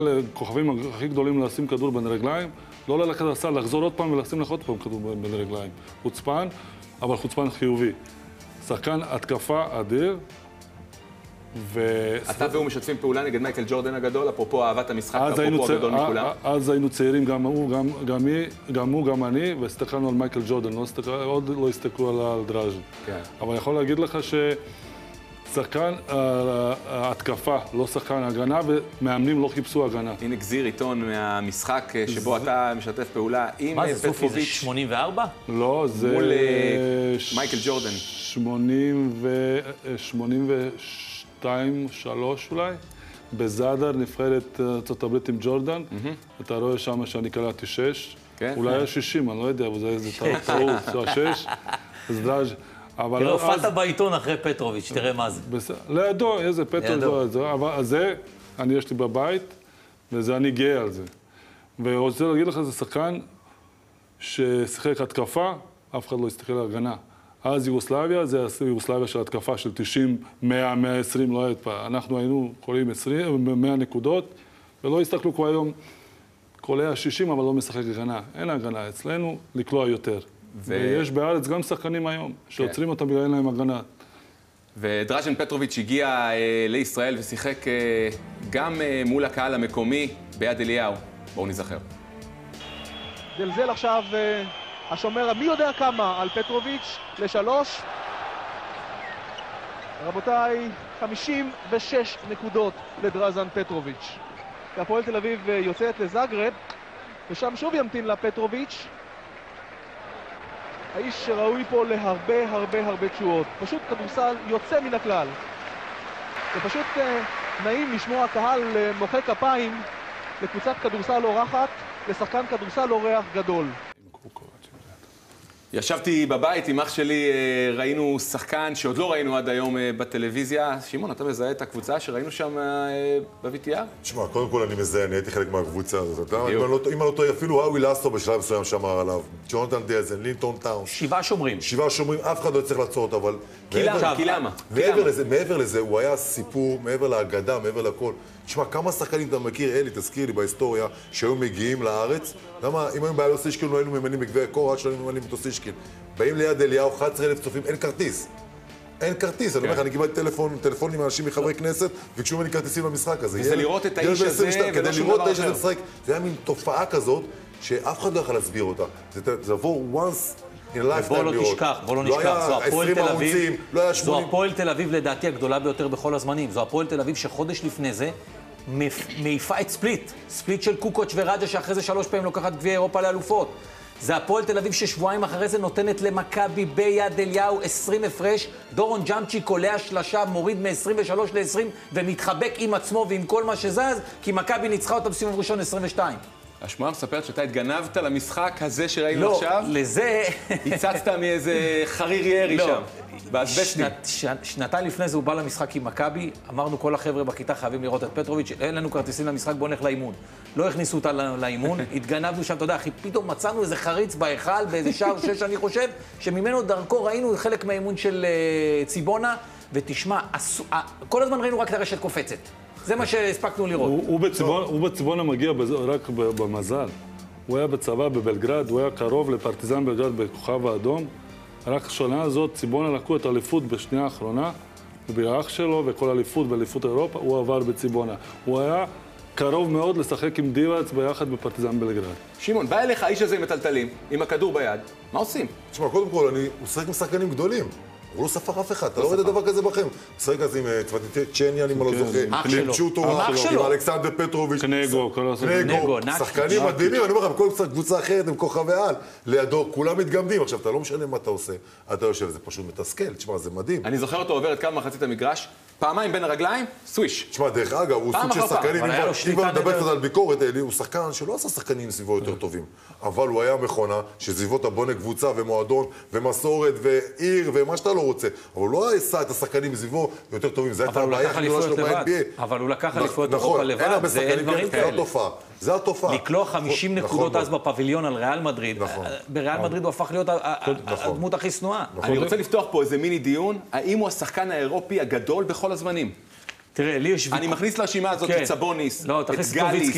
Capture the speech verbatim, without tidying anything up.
לכוכבים הכי גדולים לשים כדור בין רגליים, לא ללכת לסל, לחזור עוד פעם ולשים לך עוד פעם כדור בין רגליים. חוצפן, אבל חוצפן חיובי. שחקן התקפה אדיר, ו... אתה והוא משתפים פעולה נגד מייקל ג'ורדן הגדול, אפרופו אהבת המשחק, אפרופו צ... הגדול מכולם. אז היינו צעירים, גם הוא, גם, גם, מי, גם הוא, גם אני, והסתכלנו על מייקל ג'ורדן, לא הסתכל... עוד לא הסתכלו על דראז'. כן. אבל אני יכול להגיד לך ש... שחקן ההתקפה, לא שחקן הגנה, ומאמנים לא חיפשו הגנה. הנה גזיר עיתון מהמשחק שבו אתה משתף פעולה עם פטרוביץ'. מה זה, סופי זה שמונים וארבע? לא, זה... מול מייקל ג'ורדן. שמונים ושתיים שלוש אולי, בזאדר, נבחרת ארצות הברית עם ג'ורדן. אתה רואה שם שאני קלעתי שש. אולי היה שישים, אני לא יודע, אבל זה איזה טעות, זה השש. אז דראז' תראה, הופעת בעיתון אחרי פטרוביץ', תראה מה זה. לידו, איזה פטרוביץ', אבל זה אני יש לי בבית, וזה אני גאה על זה. ורוצה להגיד לך, זה שחקן ששיחק התקפה, אף אחד לא הסתכל על הגנה. אז יוגוסלביה, זה יוגוסלביה של התקפה של תשעים, מאה, מאה ועשרים, לא הייתה פעם. אנחנו היינו קולים עשרים, מאה נקודות, ולא הסתכלו כבר היום קולע שישים, אבל לא משחק הגנה. אין הגנה אצלנו, לקלוע יותר. ויש בארץ גם שחקנים היום, שעוצרים אותם בגלל אין להם הגנה. ודראז'ן פטרוביץ' הגיע לישראל ושיחק גם מול הקהל המקומי ביד אליהו. בואו נזכר. זלזל עכשיו השומר המי יודע כמה על פטרוביץ' לשלוש. רבותיי, חמישים ושש נקודות לדראז'ן פטרוביץ'. הפועל תל אביב יוצאת לזאגרב, ושם שוב ימתין לפטרוביץ'. האיש שראוי פה להרבה הרבה הרבה תשואות. פשוט כדורסל יוצא מן הכלל. זה פשוט אה, נעים לשמוע קהל אה, מוחא כפיים לקבוצת כדורסל אורחת, לשחקן כדורסל אורח גדול. ישבתי בבית עם אח שלי, ראינו שחקן שעוד לא ראינו עד היום בטלוויזיה. שמעון, אתה מזהה את הקבוצה שראינו שם ב-וי טי אר? תשמע, קודם כל אני מזהה, אני הייתי חלק מהקבוצה הזאת. אם אני לא טועה, אפילו האווי לאסטו בשלב מסוים שמר עליו. ג'ונתן דזן, לינטון טאון. שבעה שומרים. שבעה שומרים, אף אחד לא צריך לעצור אותו, אבל... כי למה? מעבר לזה, הוא היה סיפור, מעבר להגדה, מעבר לכל. תשמע, כמה שחקנים אתה מכיר, אלי, תזכיר לי בהיסטוריה, שהיו מגיעים לארץ? למה, אם היינו בעיה אוסישקין, לא היינו ממנים בגבי הקור, עד שלא היינו ממנים את אוסישקין. באים ליד אליהו, אחד עשר אלף צופים, אין כרטיס. אין כרטיס, אני אומר לך, אני קיבלתי טלפון, טלפונים מאנשים מחברי כנסת, וביקשו ממני כרטיסים במשחק הזה. וזה לראות את האיש הזה, כדי לראות את האיש הזה משחק. זה היה מין תופעה כזאת, שאף אחד לא יכול להסביר אותה. זה עבור once in a lifetime בוא לא תשכח, בוא לא נשכח. זו הפועל תל אביב, זו הפועל תל אביב לדעתי הגדולה ביותר בכל הזמנים. זו הפועל תל אביב שחודש לפני זה מעיפה את ספליט. ספליט של קוקוץ' ורג'ה שאחרי זה שלוש פעמים לוקחת גביע אירופה לאלופות. זה הפועל תל אביב ששבועיים אחרי זה נותנת למכבי ביד אליהו עשרים הפרש. דורון ג'אמצ'י קולע שלשה, מוריד מ-עשרים ושלוש ל-עשרים ומתחבק עם עצמו ועם כל מה שזז, כי מכבי ניצחה אותה בסיבוב ראשון עשרים ושתיים. השמועה מספרת שאתה התגנבת למשחק הזה שראינו לא, עכשיו? לא, לזה... הצצת מאיזה חריר ירי לא. שם. באסבסטים. שנת, שנתיים לפני זה הוא בא למשחק עם מכבי, אמרנו כל החבר'ה בכיתה חייבים לראות את פטרוביץ', אין לנו כרטיסים למשחק, בוא נלך לאימון. לא הכניסו אותה לאימון, התגנבנו שם, אתה יודע, אחי, פתאום מצאנו איזה חריץ בהיכל, באיזה שער שש, אני חושב, שממנו דרכו ראינו חלק מהאימון של uh, ציבונה, ותשמע, אס... uh, כל הזמן ראינו רק את הרשת קופצת. זה מה שהספקנו לראות. הוא, הוא, בציבונה, הוא בציבונה מגיע בזה, רק במזל. הוא היה בצבא בבלגרד, הוא היה קרוב לפרטיזן בלגרד בכוכב האדום. רק השנה הזאת, ציבונה לקחו את האליפות בשנייה האחרונה, ובאח שלו וכל האליפות באליפות אירופה, הוא עבר בציבונה. הוא היה קרוב מאוד לשחק עם דיבאץ ביחד בפרטיזן בלגרד. שמעון, בא אליך האיש הזה עם הטלטלים, עם הכדור ביד, מה עושים? תשמע, קודם כל, אני, הוא שחק עם שחקנים גדולים. הוא לא ספר אף אחד, אתה לא רואה את הדבר כזה בכם. הוא שחק אז עם צ'ניאן, אם אני לא זוכר. אח שלו. צ'וטורה, עם אלכסנדר פטרוביץ'. קנגו, כל הסגנון. קנגו, שחקנים מדהימים, אני אומר לך, בכל קבוצה אחרת הם כוכבי על. לידו, כולם מתגמדים. עכשיו, אתה לא משנה מה אתה עושה. אתה יושב, זה פשוט מתסכל. תשמע, זה מדהים. אני זוכר אותו עובר את כמה מחצית המגרש, פעמיים בין הרגליים, סוויש. תשמע, דרך אגב, הוא סוג של שחקנים, אם כבר מדבר קצת על ביקורת, אלי, הוא שחקן שלא עשה שחקנים סביבו יותר טובים. אבל הוא היה מכונה שסביבו אתה בונה קבוצה ומועדון ומסורת ועיר ומה שאתה לא רוצה. אבל הוא לא עשה את השחקנים סביבו יותר טובים. זה הייתה הבעיה הכי גדולה שלו ב-אן בי איי. אבל הוא לקח אליפויות אירופה לבד, זה אתגרים כאלה. זה התופעה. זה התופעה. לקלוע חמישים נקודות אז בפביליון על ריאל מדריד. בריאל מדריד הוא הפך להיות הדמות הכי שנואה. אני רוצה לפתוח פה איזה מיני דיון, האם הוא השחקן האירופי הגדול בכל הזמנים? תראה, לי יש... אני מכניס לרשימה הזאת את סבוניס, את גליס,